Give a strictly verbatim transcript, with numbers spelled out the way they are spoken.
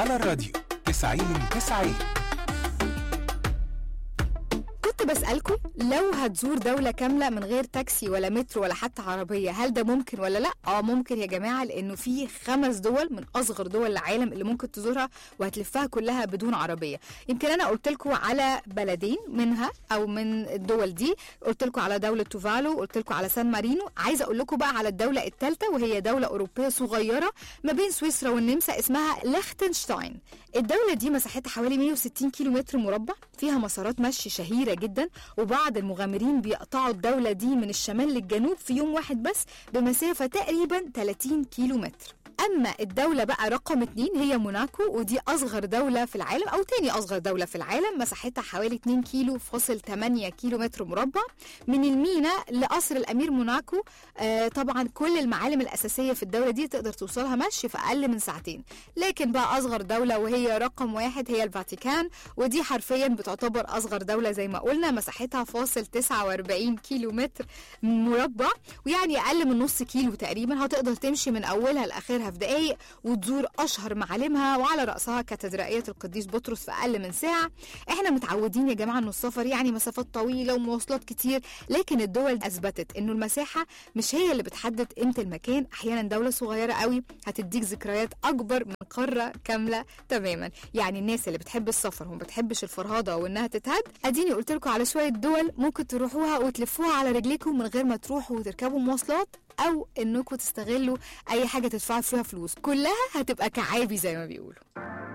على الراديو تسعين تسعين. كنت بسألكم لو هتزور دولة كاملة من غير تاكسي ولا مترو ولا حتى عربية، هل ده ممكن ولا لا؟ اه ممكن يا جماعة، لانه في خمس دول من اصغر دول العالم اللي ممكن تزورها وهتلفها كلها بدون عربية. يمكن انا قلت لكم على بلدين منها او من الدول دي، قلت لكم على دولة توفالو، قلت لكم على سان مارينو. عايزة اقول لكم بقى على الدولة الثالثة، وهي دولة اوروبية صغيرة ما بين سويسرا والنمسا، اسمها ليختنشتاين. الدولة دي مساحتها حوالي مية وستين كيلو متر مربع، فيها مسارات مشي شهيرة جدا، وبعض المغامرين بيقطعوا الدولة دي من الشمال للجنوب في يوم واحد بس بمسافة تقريبا ثلاثين كيلو متر. أما الدولة بقى رقم اتنين هي موناكو، ودي أصغر دولة في العالم أو تاني أصغر دولة في العالم، مساحتها حوالي اتنين كيلو فاصل تمانية كيلو متر مربع. من المينا لقصر الأمير موناكو آه طبعا كل المعالم الأساسية في الدولة دي تقدر توصلها مشي في أقل من ساعتين. لكن بقى أصغر دولة وهي رقم واحد هي الفاتيكان، ودي حرفيا بتعتبر أصغر دولة زي ما قلنا، مساحتها فاصل تسعة وأربعين كيلو متر مربع، ويعني أقل من نص كيلو تقريبا. هتقدر تمشي من أولها لآخرها في دقايق وتزور أشهر معالمها، وعلى رأسها كاتدرائية القديس بطرس في أقل من ساعة. احنا متعودين يا جماعة إنه السفر يعني مسافات طويلة ومواصلات كتير، لكن الدول أثبتت إنه المساحة مش هي اللي بتحدد قيمة المكان. أحيانا دولة صغيرة قوي هتديك ذكريات أكبر من قارة كاملة تماما. يعني الناس اللي بتحب السفر وما بتحبش الفرهدة وإنها تتهد، أديني قلت لكم على شوية دول ممكن تروحوها وتلفوها على رجليكم من غير ما تروحوا وتركبوا مواصلات أو إنكم تستغلوا أي حاجة تدفعوا فيها فلوس، كلها هتبقى كعابي زي ما بيقولوا.